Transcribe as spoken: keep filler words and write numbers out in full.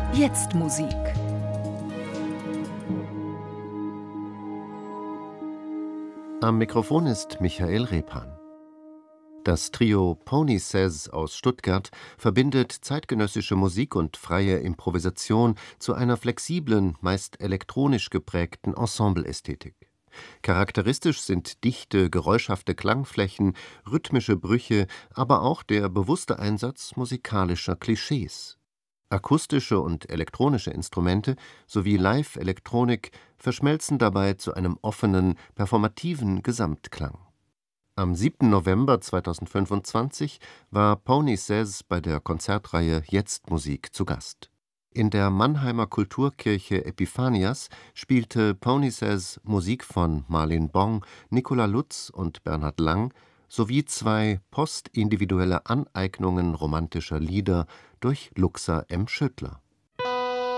Jetzt Musik. Am Mikrofon ist Michael Repan. Das Trio Pony Says aus Stuttgart verbindet zeitgenössische Musik und freie Improvisation zu einer flexiblen, meist elektronisch geprägten Ensembleästhetik. Charakteristisch sind dichte, geräuschhafte Klangflächen, rhythmische Brüche, aber auch der bewusste Einsatz musikalischer Klischees. Akustische und elektronische Instrumente sowie Live-Elektronik verschmelzen dabei zu einem offenen, performativen Gesamtklang. Am siebten November zweitausendfünfundzwanzig war Pony Says bei der Konzertreihe Jetzt Musik zu Gast. In der Mannheimer Kulturkirche Epiphanias spielte Pony Says Musik von Marlin Bong, Nicola Lutz und Bernhard Lang sowie zwei postindividuelle Aneignungen romantischer Lieder durch Luxa M. Schöttler.